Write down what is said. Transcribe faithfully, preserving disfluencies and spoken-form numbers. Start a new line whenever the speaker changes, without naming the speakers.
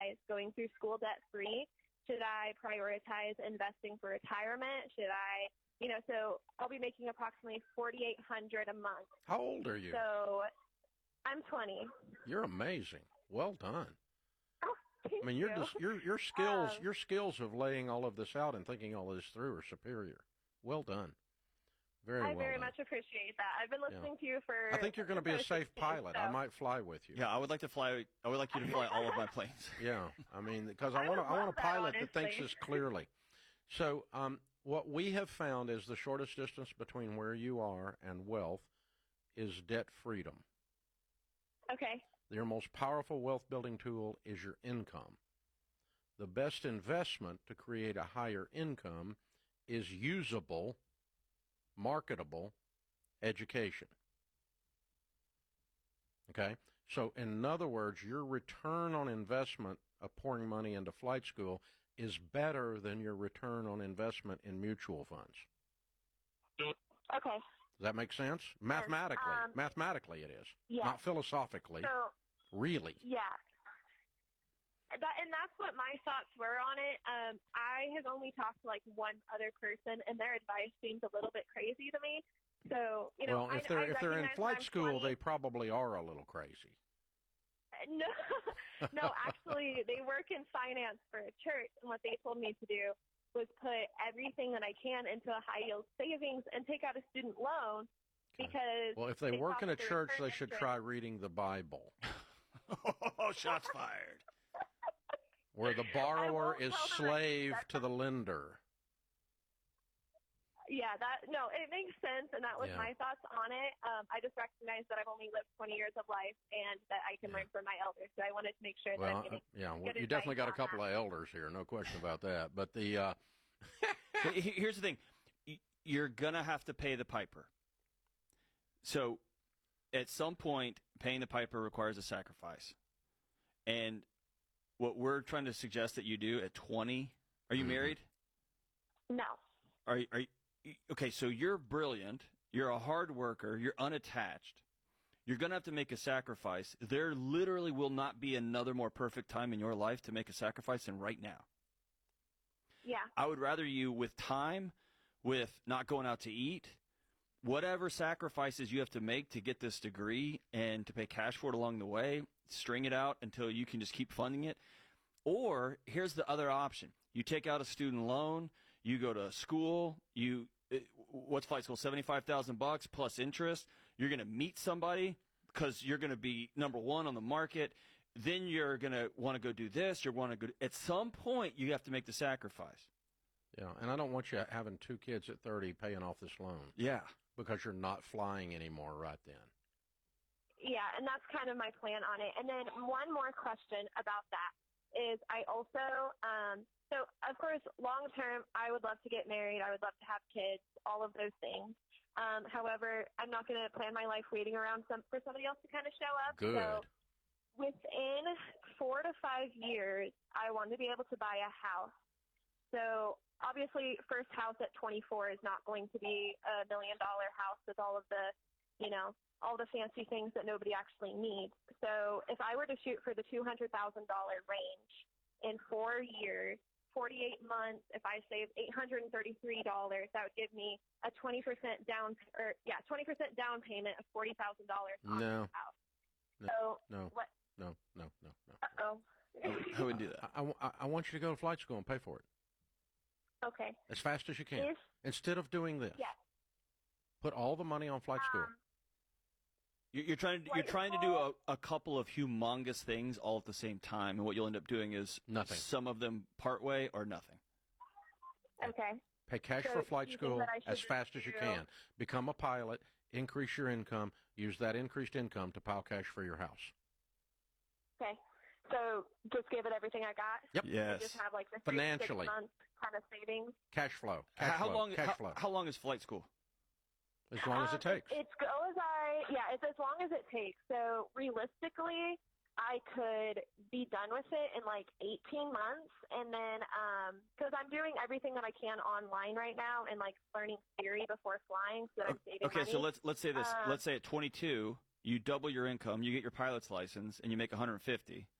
prioritize going through school debt-free? Should I prioritize investing for retirement? Should I, you know, so I'll be making approximately forty-eight hundred dollars a month.
How old are you?
So I'm twenty.
You're amazing. Well done.
Oh, thank
I mean, your
you.
your your skills
Um,
your skills of laying all of this out and thinking all this through are superior. Well done. Very
I
well
very
done.
much appreciate that. I've been listening
Yeah.
to you for.
I think you're going to be a safe
sixteen,
pilot.
so.
I might fly with you.
Yeah, I would like to fly. I would like you to fly all of my planes.
Yeah, I mean, because I
I
want to
would
I want
love
a pilot
that,
that thinks
honestly.
this clearly. So, um, what we have found is the shortest distance between where you are and wealth is debt freedom.
Okay.
Your most powerful wealth building tool is your income. The best investment to create a higher income is usable, marketable education. Okay? So, in other words, your return on investment of pouring money into flight school is better than your return on investment in mutual funds.
Okay.
Does that make sense? Mathematically.
um,
Mathematically it is.
yes.
Not philosophically.
So,
Really.
yeah. That, and that's what my thoughts were on it. Um, I have only talked to like one other person, and their advice seems a little bit crazy to me. So, you know,
Well, if
I,
they're
I
if they're in
recognize
flight
that I'm
school,
twenty.
they probably are a little crazy.
No, no, actually, they work in finance for a church, and what they told me to do was put everything that I can into a high-yield savings and take out a student loan because.
Well, if they,
they
work
thought
in a
that the
church,
return
they should
interest-
try reading the Bible,
Oh, shots fired.
where the borrower
won't
is
tell them
slave
that-
to the lender.
Yeah, that no, it makes sense, and that was
Yeah.
my thoughts on it. Um, I just recognize that I've only lived twenty years of life, and that I can
Yeah.
learn from my elders. So I wanted to make sure that
Well,
I'm
uh,
getting
yeah, well,
good
you
advice
definitely got a
on
couple
that.
of elders here, no question about that. But the uh,
So he- here's the thing. Y- You're going to have to pay the piper. So at some point, paying the piper requires a sacrifice. And what we're trying to suggest that you do at twenty, are you
Mm-hmm.
married?
No.
Are, are you, okay, so you're brilliant. You're a hard worker. You're unattached. You're going to have to make a sacrifice. There literally will not be another more perfect time in your life to make a sacrifice than right now.
Yeah.
I would rather you, with time, with not going out to eat, whatever sacrifices you have to make to get this degree and to pay cash for it along the way, string it out until you can just keep funding it. Or here's the other option. You take out a student loan, you go to school, you what's flight school, seventy-five thousand bucks plus interest. You're going to meet somebody because you're going to be number one on the market. Then you're going to want to go do this. You're want to go. At some point, you have to make the sacrifice.
yeah, and I don't want you having two kids at thirty paying off this loan
Yeah.
because you're not flying anymore right then.
Yeah, and that's kind of my plan on it. And then one more question about that is I also, um, so of course, long term, I would love to get married. I would love to have kids, all of those things. Um, however, I'm not going to plan my life waiting around some, for somebody else to kind of show up.
Good.
So within four to five years, I want to be able to buy a house. So obviously, first house at twenty-four is not going to be a million dollar house with all of the, you know, all the fancy things that nobody actually needs. So if I were to shoot for the two hundred thousand dollars range in four years, forty-eight months, if I save eight hundred thirty-three dollars, that would give me a twenty percent down, or yeah, twenty percent down payment of forty thousand dollars on
No.
this house.
No,
So
no,
what?
no, no, no, no.
Uh-oh.
I wouldn't do that.
I, I, I want you to go to flight school and pay for it
Okay.
as fast as you can.
If-
Instead of doing this,
Yes.
put all the money on flight school.
Um,
You're you're trying to you're trying to do a, a couple of humongous things all at the same time, and what you'll end up doing is
Nothing.
Some of them part way or nothing.
Okay.
Pay cash
So
for flight
you think
school
that I should
as
just
fast as you
do-
can. Become a pilot, increase your income, use that increased income to pile cash for your house.
Okay. So just give it everything I got?
Yep.
And
Yes.
just have like the
Financially.
six month kind of savings?
Cash flow. Cash
how
flow.
long?
Cash
How,
flow.
how long is flight school?
As long as
Um,
it takes.
It's go as I, yeah, it's as long as it takes. So realistically, I could be done with it in like eighteen months. And then, um, cause I'm doing everything that I can online right now and like learning theory before flying so that I'm saving
Okay,
money.
so let's let's say this.
Um,
let's say at twenty-two, you double your income, you get your pilot's license, and you make one hundred fifty.